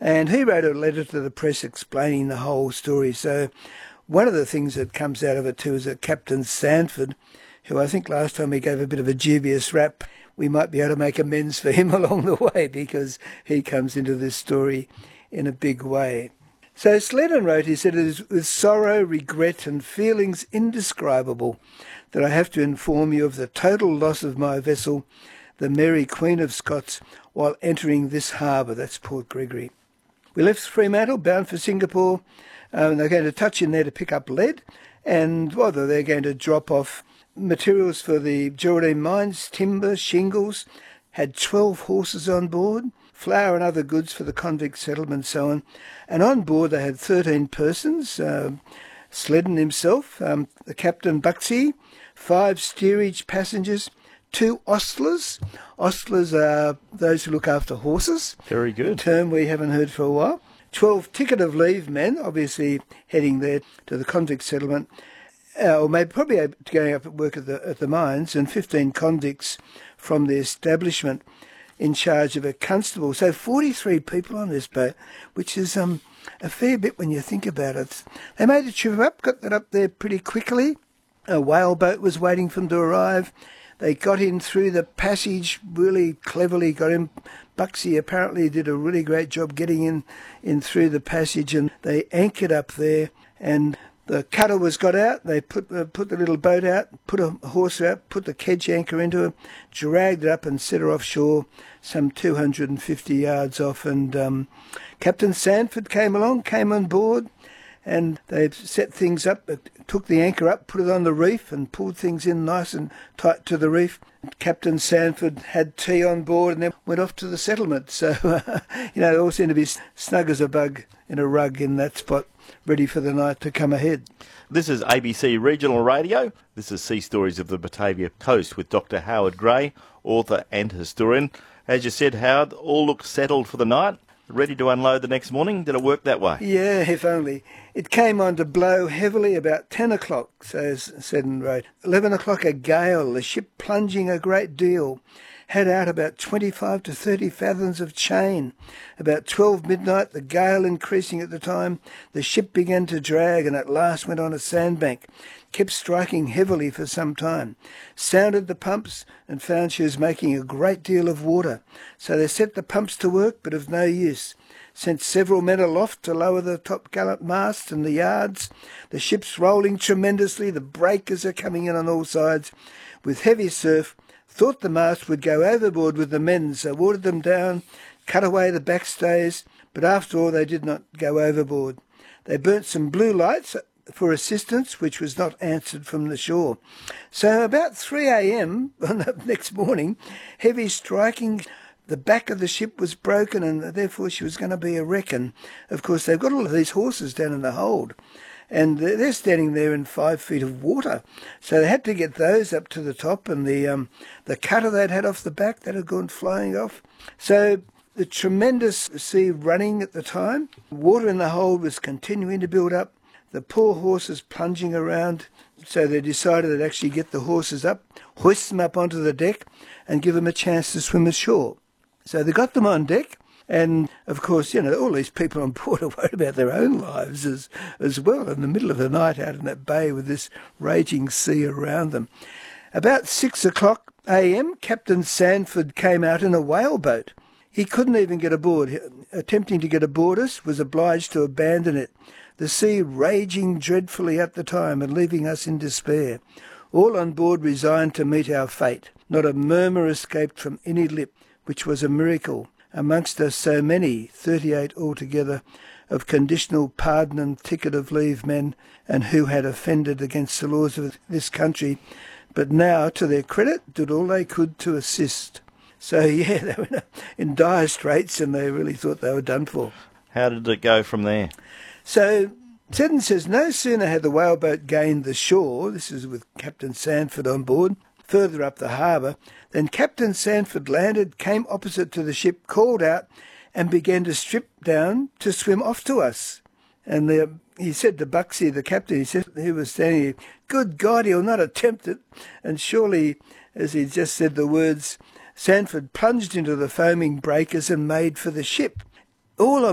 And he wrote a letter to the press explaining the whole story. So one of the things that comes out of it too is that Captain Sandford, who I think last time he gave a bit of a dubious rap, we might be able to make amends for him along the way because he comes into this story in a big way. So Sledden wrote, he said, "It is with sorrow, regret and feelings indescribable that I have to inform you of the total loss of my vessel, the Mary Queen of Scots, while entering this harbour." That's Port Gregory. We left Fremantle, bound for Singapore. They're going to touch in there to pick up lead, and they're going to drop off materials for the Geraldine mines, timber, shingles, had 12 horses on board, flour and other goods for the convict settlement and so on. And on board they had 13 persons, Sledden himself, the captain Buxey, 5 steerage passengers, 2 ostlers. Ostlers are those who look after horses. Very good. A term we haven't heard for a while. 12 ticket of leave men, obviously heading there to the convict settlement, or maybe probably going up at work at the mines, and 15 convicts from the establishment in charge of a constable. So 43 people on this boat, which is a fair bit when you think about it. They made the trip up, got that up there pretty quickly. A whale boat was waiting for them to arrive. They got in through the passage, really cleverly got in. Buxey apparently did a really great job getting in through the passage, and they anchored up there, and the cutter was got out. They put the little boat out, put a horse out, put the kedge anchor into it, dragged it up and set her offshore some 250 yards off. And Captain Sandford came on board, and they set things up, took the anchor up, put it on the reef and pulled things in nice and tight to the reef. Captain Sandford had tea on board and then went off to the settlement. So, they all seemed to be snug as a bug in a rug in that spot, ready for the night to come ahead. This is ABC Regional Radio. This is Sea Stories of the Batavia Coast with Dr. Howard Gray, author and historian. As you said, Howard, all look settled for the night, ready to unload the next morning. Did it work that way? Yeah, if only. It came on to blow heavily about 10 o'clock, so Sledden wrote. 11 o'clock a gale, the ship plunging a great deal. Had out about 25 to 30 fathoms of chain. About 12 midnight, the gale increasing at the time, the ship began to drag and at last went on a sandbank. Kept striking heavily for some time. Sounded the pumps and found she was making a great deal of water. So they set the pumps to work, but of no use. Sent several men aloft to lower the topgallant mast and the yards. The ship's rolling tremendously. The breakers are coming in on all sides. With heavy surf, thought the mast would go overboard with the men, so watered them down, cut away the backstays, but after all they did not go overboard. They burnt some blue lights for assistance, which was not answered from the shore. So about 3 a.m. on the next morning, heavy striking, the back of the ship was broken and therefore she was going to be a wreck. And of course they've got all of these horses down in the hold, and they're standing there in 5 feet of water. So they had to get those up to the top, and the cutter they'd had off the back, that had gone flying off. So the tremendous sea running at the time, water in the hold was continuing to build up, the poor horses plunging around. So they decided they'd actually get the horses up, hoist them up onto the deck and give them a chance to swim ashore. So they got them on deck. And, of course, all these people on board are worried about their own lives as well in the middle of the night out in that bay with this raging sea around them. About 6 o'clock a.m., Captain Sandford came out in a whaleboat. He couldn't even get aboard. Attempting to get aboard us, was obliged to abandon it. The sea raging dreadfully at the time and leaving us in despair. All on board resigned to meet our fate. Not a murmur escaped from any lip, which was a miracle. Amongst us so many, 38 altogether, of conditional pardon and ticket of leave men, and who had offended against the laws of this country, but now, to their credit, did all they could to assist. So, they were in dire straits, and they really thought they were done for. How did it go from there? So, Seddon says, no sooner had the whaleboat gained the shore, this is with Captain Sandford on board, further up the harbour, then Captain Sandford landed, came opposite to the ship, called out, and began to strip down to swim off to us. And he said to Buxey, the captain, he said, he was standing here, good God, he'll not attempt it. And surely, as he just said the words, Sandford plunged into the foaming breakers and made for the ship. All